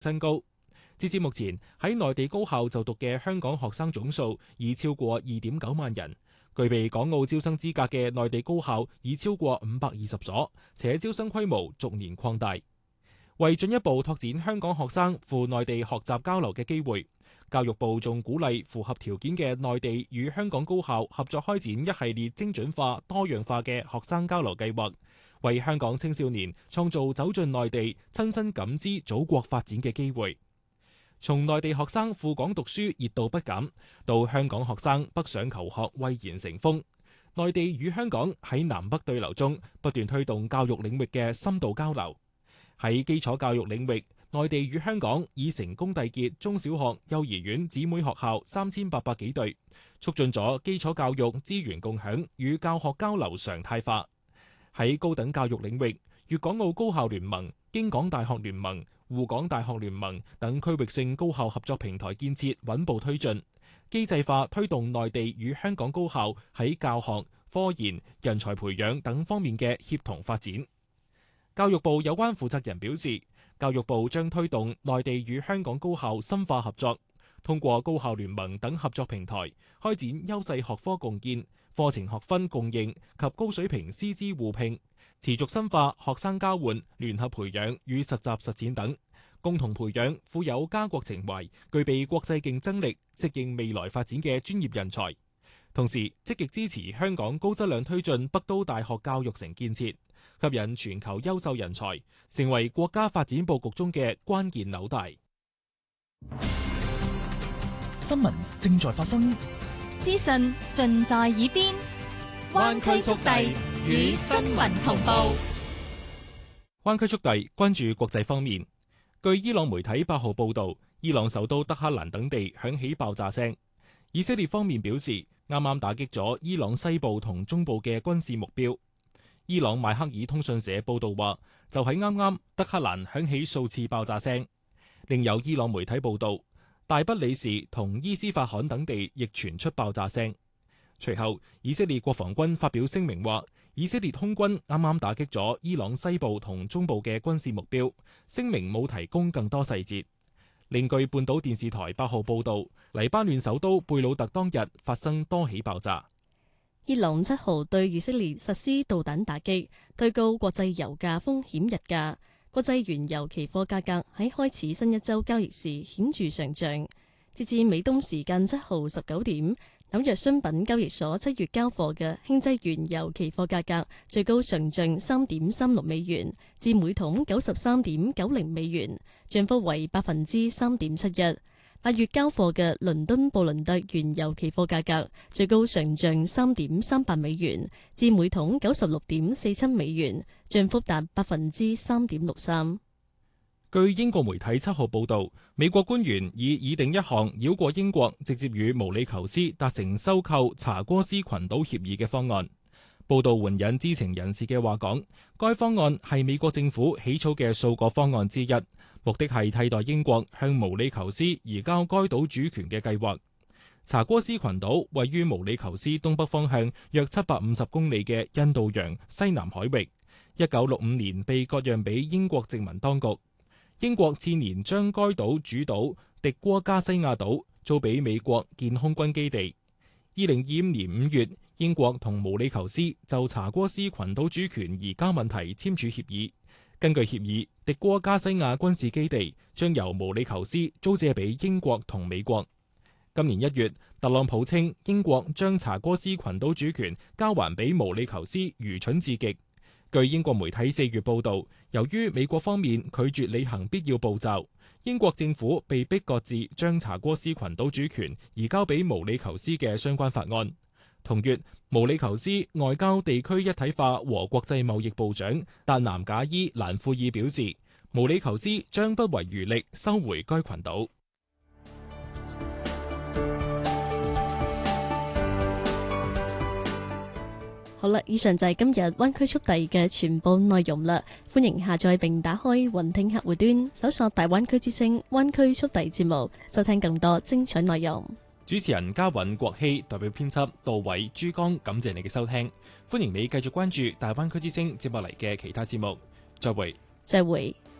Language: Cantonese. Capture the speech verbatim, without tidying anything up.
新高。截至目前，喺內地高校就讀嘅香港學生總數已超過二點九萬人，具備港澳招生資格嘅內地高校已超過五百二十所，且招生規模逐年擴大。為進一步拓展香港學生赴內地學習交流嘅機會，教育部仲鼓勵符合條件嘅內地與香港高校合作開展一系列精準化、多樣化嘅學生交流計劃，為香港青少年創造走進內地、親身感知祖國發展嘅機會。從內地學生赴港讀書熱度不減，到香港學生北上求學蔚然成風，內地與香港喺南北對流中不斷推動教育領域嘅深度交流。喺基礎教育領域，內地與香港已成功締結中小學、幼兒園姊妹學校三千八百幾對，促進咗基礎教育資源共享與教學交流常態化。喺高等教育領域，粵港澳高校聯盟、京港大學聯盟、滬港大學聯盟等區域性高校合作平台建設穩步推進，機制化推動內地與香港高校喺教學、科研、人才培養等方面嘅協同發展。教育部有關負責人表示，教育部將推動內地與香港高校深化合作，通過高校聯盟等合作平台，開展優勢學科共建、課程學分共認及高水平師資互聘，持續深化學生交換、聯合培養與實習實踐等，共同培養富有家國情懷、具備國際競爭力、適應未來發展嘅專業人才。同時，積極支持香港高質量推進北都大學教育城建設，吸引全球優秀人才，成為國家發展佈局中嘅關鍵紐帶。 新聞正在發生， 資訊盡在耳邊，灣區速遞與新聞同步。 灣區速遞關注國際方面，據伊朗媒體八號報導，伊朗首都德黑蘭等地響起爆炸聲。以色列方面表示，啱啱打擊咗伊朗西部同中部嘅軍事目標。伊朗邁克爾通訊社報導話，就喺啱啱德黑蘭響起數次爆炸聲。另有伊朗媒體報導，大不里士同伊斯法罕等地亦傳出爆炸聲。隨後，以色列國防軍發表聲明話，以色列空軍啱啱打擊咗伊朗西部同中部嘅軍事目標，聲明冇提供更多細節。另據半島電視台八號報導，黎巴嫩首都貝魯特當日發生多起爆炸。 伊朗七號對以色列實施導彈打擊，推高國際油價風險日價。國際原油期貨價格喺開始新一週交易時顯著上漲。截至美東時間七號十九點，紐約商品交易所七月交貨嘅輕質原油期貨價格最高上漲三點三六美元，至每桶九十三點九零美元，漲幅為百分之三點七一。八月交貨嘅倫敦布倫特原油期貨價格最高上漲三點三八美元，至每桶九十六點四七美元，漲幅達百分之三點六三。 據英國媒體七號報導，美國官員已擬定一項繞過英國，直接與毛里求斯達成收購查戈斯群島協議嘅方案。報導援引知情人士嘅話講，該方案係美國政府起草嘅數個方案之一，目的係替代英國向毛里求斯移交該島主權嘅計劃。查戈斯群島位於毛里求斯東北方向約七百五十公里嘅印度洋西南海域，一九六五年被割讓俾英國殖民當局。英國次年將該島主島迪戈加西亞島租俾美國建空軍基地。二零二五年五月，英國同毛里求斯就查戈斯群島主權移交問題簽署協議。根據協議，迪戈加西亞軍事基地將由毛里求斯租借俾英國同美國。今年一月，特朗普稱英國將查戈斯群島主權交還俾毛里求斯愚蠢至極。據英國媒體四月報導，由於美國方面拒絕履行必要步驟，英國政府被迫擱置將查戈斯群島主權移交俾毛里求斯嘅相關法案。同月，毛里求斯外交地區一體化和國際貿易部長達南賈伊蘭庫爾表示，毛里求斯將不遺餘力收回該群島。 好啦，以上就係今日灣區速遞嘅全部內容啦。歡迎下載並打開雲聽客戶端，搜索大灣區之聲灣區速遞節目，收聽更多精彩內容。 主持人嘉允、國希，代表編輯杜偉、珠江，感謝你嘅收聽。歡迎你繼續關注大灣區之聲接落嚟嘅其他節目。再會。 再會。